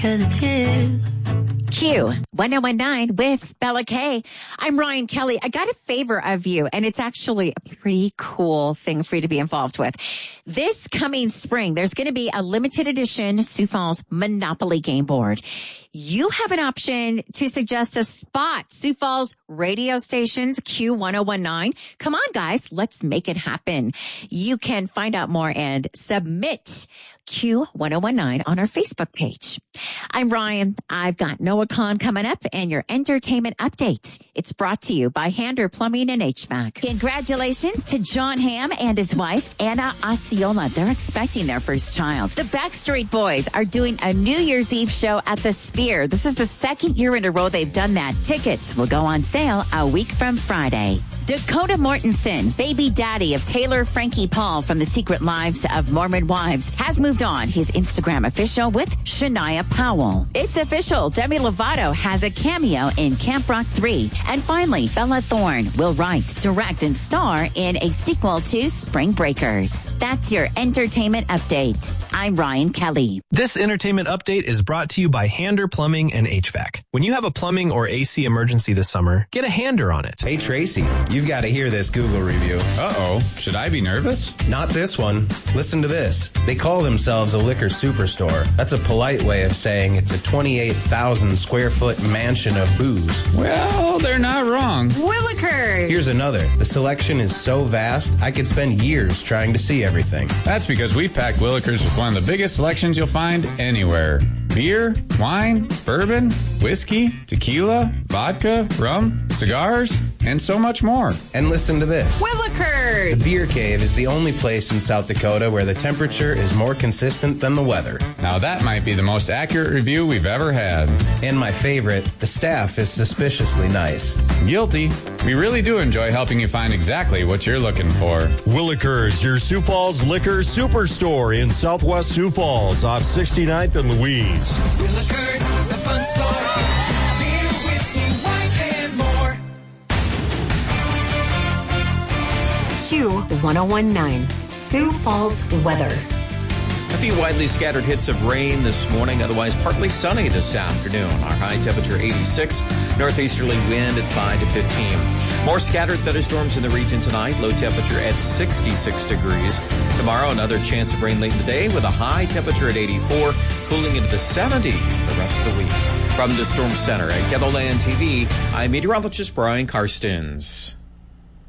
'Cause it's you. Q1019 with Bella K. I'm Ryan Kelly. I got a favor of you, and it's actually a pretty cool thing for you to be involved with. This coming spring, there's going to be a limited edition Sioux Falls Monopoly game board. You have an option to suggest a spot. Sioux Falls radio stations, Q1019. Come on, guys. Let's make it happen. You can find out more and submit Q1019 on our Facebook page. I'm Ryan. I've got Noah Khan coming up and your entertainment update. It's brought to you by Hander Plumbing and HVAC. Congratulations to John Hamm and his wife, Anna Osceola. They're expecting their first child. The Backstreet Boys are doing a New Year's Eve show at the Sphere. This is the second year in a row they've done that. Tickets will go on sale a week from Friday. Dakota Mortensen, baby daddy of Taylor Frankie Paul from The Secret Lives of Mormon Wives, has moved on. His Instagram official with Shania Powell. It's official. Demi Lovato has a cameo in Camp Rock 3. And finally, Bella Thorne will write, direct, and star in a sequel to Spring Breakers. That's your entertainment update. I'm Ryan Kelly. This entertainment update is brought to you by Hander Plumbing and HVAC. When you have a plumbing or AC emergency this summer, get a Hander on it. Hey, Tracy, you've got to hear this Google review. Uh-oh. Should I be nervous? Not this one. Listen to this. They call themselves a liquor superstore. That's a polite way of saying it's a 28,000 square foot mansion of booze. Well, they're not wrong. Willikers! Here's another. The selection is so vast, I could spend years trying to see everything. That's because we packed Willikers with one of the biggest selections you'll find anywhere. Beer, wine, bourbon, whiskey, tequila, vodka, rum, cigars, and so much more. And listen to this. Willikers! The Beer Cave is the only place in South Dakota where the temperature is more consistent than the weather. Now that might be the most accurate review we've ever had. And my favorite, the staff is suspiciously nice. Guilty. We really do enjoy helping you find exactly what you're looking for. Willikers, your Sioux Falls liquor superstore in Southwest Sioux Falls off 69th and Louise. Willikers, the fun store. Beer, whiskey, wine, and more. Q1019, Sioux Falls weather. A few widely scattered hits of rain this morning, otherwise partly sunny this afternoon. Our high temperature 86, northeasterly wind at 5 to 15. More scattered thunderstorms in the region tonight, low temperature at 66 degrees. Tomorrow, another chance of rain late in the day with a high temperature at 84, cooling into the 70s the rest of the week. From the Storm Center at KENOLAND TV, I'm meteorologist Brian Karstens.